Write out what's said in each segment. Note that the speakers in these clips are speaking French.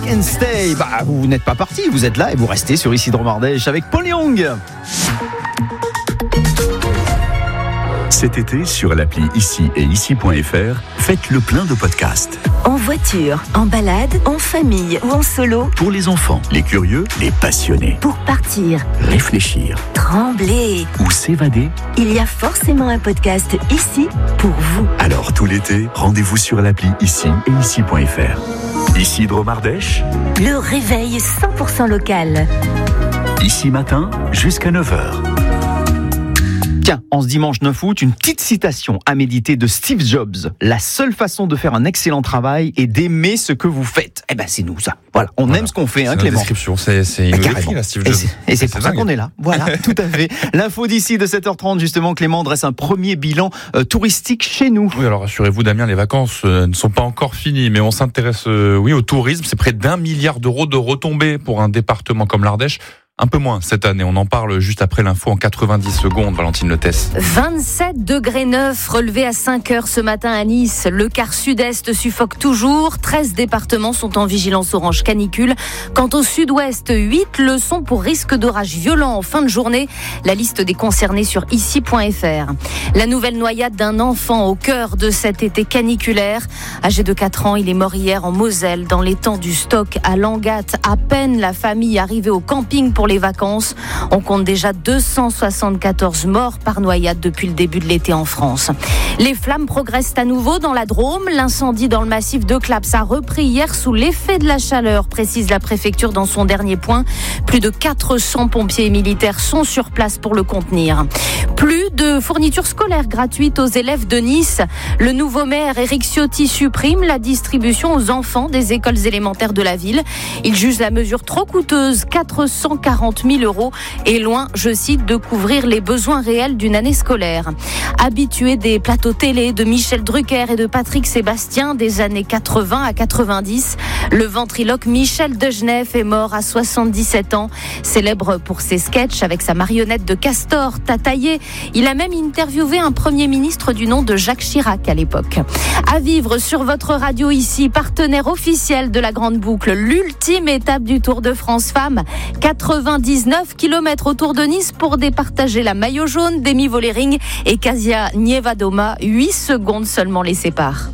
and Stay. Vous n'êtes pas parti, vous êtes là et vous restez sur Ici Drôme Ardèche avec Paul Young. Cet été, sur l'appli Ici et Ici.fr, faites le plein de podcasts. En voiture, en balade, en famille ou en solo. Pour les enfants, les curieux, les passionnés. Pour partir, réfléchir, trembler ou s'évader. Il y a forcément un podcast ici pour vous. Alors tout l'été, rendez-vous sur l'appli Ici et Ici.fr. Ici Drôme Ardèche. Le réveil 100% local. Ici matin, jusqu'à 9h. Tiens, en ce dimanche 9 août, une petite citation à méditer de Steve Jobs. La seule façon de faire un excellent travail est d'aimer ce que vous faites. C'est nous ça. Voilà, on aime ce qu'on fait, c'est Clément. Description, c'est une carrément. là, Steve Jobs. Et c'est pour ça qu'on est là. Voilà, tout à fait. L'info d'ici de 7h30, justement, Clément dresse un premier bilan touristique chez nous. Oui, alors rassurez-vous, Damien, les vacances ne sont pas encore finies, mais on s'intéresse au tourisme. C'est près d'1 milliard d'euros de retombées pour un département comme l'Ardèche. Un peu moins cette année, on en parle juste après l'info en 90 secondes, Valentine Letès. 27 degrés 9 relevés à 5h ce matin à Nice. Le quart sud-est suffoque toujours. 13 départements sont en vigilance orange canicule. Quant au sud-ouest, 8 le sont pour risque d'orage violent en fin de journée. La liste des concernés sur ici.fr. La nouvelle noyade d'un enfant au cœur de cet été caniculaire. Âgé de 4 ans, il est mort hier en Moselle, dans l'étang du Stock à Langat. À peine la famille arrivée au camping pour les vacances. On compte déjà 274 morts par noyade depuis le début de l'été en France. Les flammes progressent à nouveau dans la Drôme. L'incendie dans le massif de Claps a repris hier sous l'effet de la chaleur, précise la préfecture dans son dernier point. Plus de 400 pompiers et militaires sont sur place pour le contenir. Plus de fournitures scolaires gratuites aux élèves de Nice. Le nouveau maire Éric Ciotti supprime la distribution aux enfants des écoles élémentaires de la ville. Il juge la mesure trop coûteuse, 440 000 euros, et loin, je cite, de couvrir les besoins réels d'une année scolaire. Habitué des plateaux télé de Michel Drucker et de Patrick Sébastien des années 80 à 90, le ventriloque Michel Degenef est mort à 77 ans. Célèbre pour ses sketchs avec sa marionnette de castor tataillé. Il a même interviewé un Premier ministre du nom de Jacques Chirac à l'époque. À vivre sur votre radio ici, partenaire officiel de la Grande Boucle, l'ultime étape du Tour de France Femmes. 99 km autour de Nice pour départager la maillot jaune d'Emi Vollering et Kasia Nievadoma. 8 secondes seulement les séparent.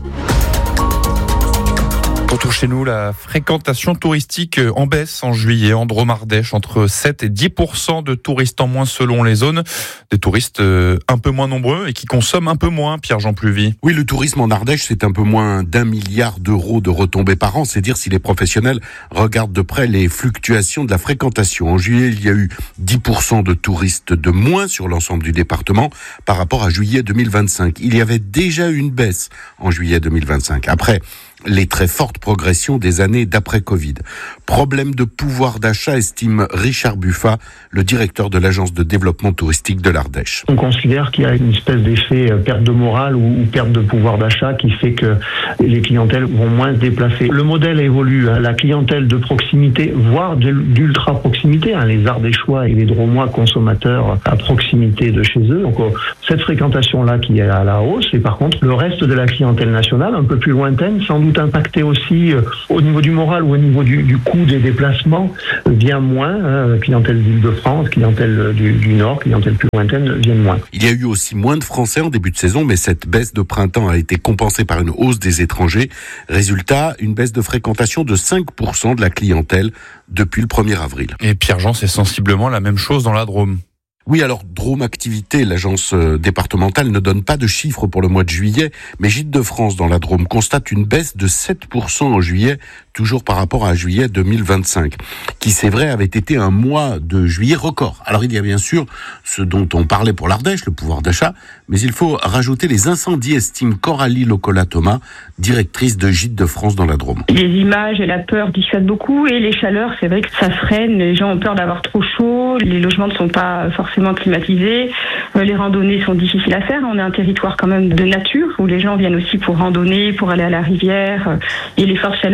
Retour chez nous, la fréquentation touristique en baisse en juillet en Drôme Ardèche, entre 7 et 10% de touristes en moins selon les zones. Des touristes un peu moins nombreux et qui consomment un peu moins, Pierre-Jean Pluvy. Oui, le tourisme en Ardèche, c'est un peu moins d'1 milliard d'euros de retombées par an. C'est dire si les professionnels regardent de près les fluctuations de la fréquentation. En juillet, il y a eu 10% de touristes de moins sur l'ensemble du département par rapport à juillet 2025. Il y avait déjà une baisse en juillet 2025. Après les très fortes progressions des années d'après-Covid. Problème de pouvoir d'achat, estime Richard Buffat, le directeur de l'agence de développement touristique de l'Ardèche. On considère qu'il y a une espèce d'effet perte de morale ou perte de pouvoir d'achat qui fait que les clientèles vont moins se déplacer. Le modèle évolue, la clientèle de proximité, voire d'ultra proximité, les Ardéchois et les Dromois consommateurs à proximité de chez eux. Donc cette fréquentation-là qui est à la hausse, et par contre le reste de la clientèle nationale, un peu plus lointaine, sans doute impacté aussi au niveau du moral ou au niveau du coût des déplacements, vient moins. Clientèle d'Île-de-France, clientèle du Nord, clientèle plus lointaine viennent moins. Il y a eu aussi moins de Français en début de saison, mais cette baisse de printemps a été compensée par une hausse des étrangers. Résultat, une baisse de fréquentation de 5% de la clientèle depuis le 1er avril. Et Pierre-Jean, c'est sensiblement la même chose dans la Drôme. Oui, alors Drôme Activité, l'agence départementale, ne donne pas de chiffres pour le mois de juillet, mais Gîtes de France dans la Drôme constate une baisse de 7% en juillet, toujours par rapport à juillet 2025, qui c'est vrai avait été un mois de juillet record. Alors il y a bien sûr ce dont on parlait pour l'Ardèche, le pouvoir d'achat, mais il faut rajouter les incendies, estime Coralie Locola-Thomas, directrice de Gîtes de France dans la Drôme. Les images et la peur dissuadent beaucoup, et les chaleurs, c'est vrai que ça freine, les gens ont peur d'avoir trop chaud, les logements ne sont pas forcément climatisés, les randonnées sont difficiles à faire. On est un territoire quand même de nature où les gens viennent aussi pour randonner, pour aller à la rivière, et les fortes chaleurs dissuadent.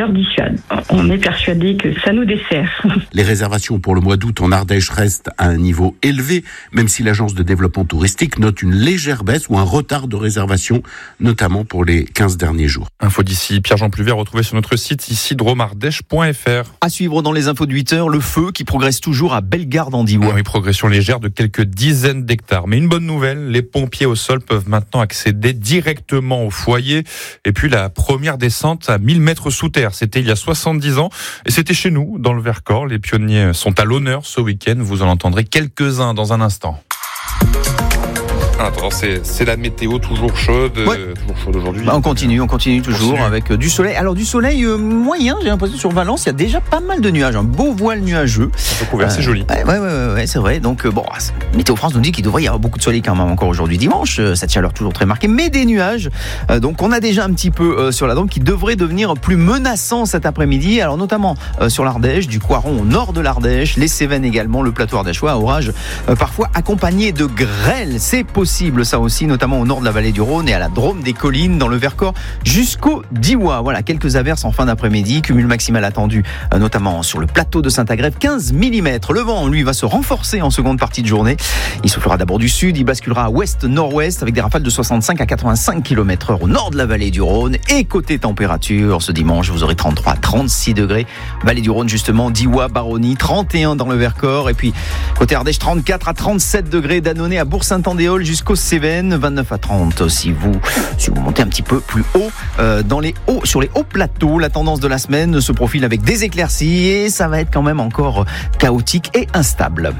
on est persuadé que ça nous dessert. Les réservations pour le mois d'août en Ardèche restent à un niveau élevé, même si l'agence de développement touristique note une légère baisse ou un retard de réservation, notamment pour les 15 derniers jours. Info d'ici, Pierre-Jean Pluvier, retrouvez sur notre site ici dromardèche.fr. À suivre dans les infos de 8h, le feu qui progresse toujours à Bellegarde en Diois. Oui, progression légère de quelques dizaines d'hectares. Mais une bonne nouvelle, les pompiers au sol peuvent maintenant accéder directement au foyer. Et puis la première descente à 1000 mètres sous terre, c'était il y a 70 ans. Et c'était chez nous, dans le Vercors. Les pionniers sont à l'honneur ce week-end. Vous en entendrez quelques-uns dans un instant. Attends, c'est la météo toujours chaude, toujours chaude aujourd'hui. On continue toujours avec du soleil. Alors du soleil moyen, j'ai l'impression sur Valence, il y a déjà pas mal de nuages, un beau voile nuageux. Un peu couvert, c'est joli. Ouais, c'est vrai. Donc Météo France nous dit qu'il devrait y avoir beaucoup de soleil quand même encore aujourd'hui dimanche. Cette chaleur toujours très marquée, mais des nuages. Donc on a déjà un petit peu sur la Drôme qui devrait devenir plus menaçant cet après-midi. Alors notamment sur l'Ardèche, du Coiron au nord de l'Ardèche, les Cévennes également, le plateau ardéchois, orage parfois accompagné de grêle. C'est possible ça aussi, notamment au nord de la vallée du Rhône et à la Drôme des collines, dans le Vercors jusqu'au Diois. Voilà, quelques averses en fin d'après-midi, cumul maximal attendu notamment sur le plateau de Saint-Agrève, 15 mm. Le vent, lui, va se renforcer en seconde partie de journée. Il soufflera d'abord du sud, il basculera à ouest-nord-ouest avec des rafales de 65 à 85 km/h au nord de la vallée du Rhône. Et côté température, ce dimanche, vous aurez 33 à 36 degrés. Vallée du Rhône, justement, Diois, Baronnie, 31 dans le Vercors. Et puis, côté Ardèche, 34 à 37 degrés d'Annonay à Bourg-Saint-Andéol jusqu'aux Cévennes, 29 à 30 si vous montez un petit peu plus haut sur les hauts plateaux. La tendance de la semaine se profile avec des éclaircies et ça va être quand même encore chaotique et instable.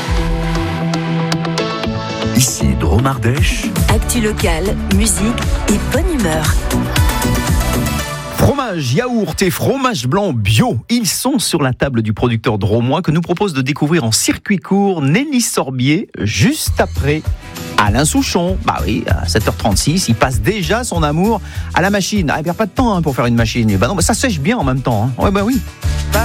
Ici Drôme Ardèche. Actu locale, musique et bonne humeur. Fromage, yaourt et fromage blanc bio, ils sont sur la table du producteur drômois que nous propose de découvrir en circuit court Nelly Sorbier, juste après Alain Souchon. Bah oui, à 7h36, il passe déjà son amour à la machine. Il perd pas de temps pour faire une machine. Bah non, ça sèche bien en même temps. Ouais, bah oui.